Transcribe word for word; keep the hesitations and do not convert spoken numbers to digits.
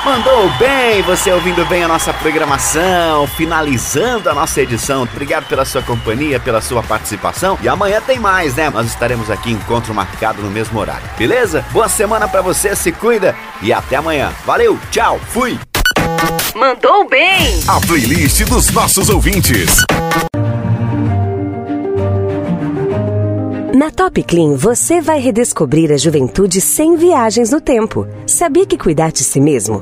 Mandou bem, você ouvindo bem a nossa programação, finalizando a nossa edição. Obrigado pela sua companhia, pela sua participação. E amanhã tem mais, né? Nós estaremos aqui, encontro marcado no mesmo horário. Beleza? Boa semana pra você, se cuida e até amanhã. Valeu, tchau, fui! Mandou bem! A playlist dos nossos ouvintes. Na Top Clean, você vai redescobrir a juventude sem viagens no tempo. Sabia que cuidar de si mesmo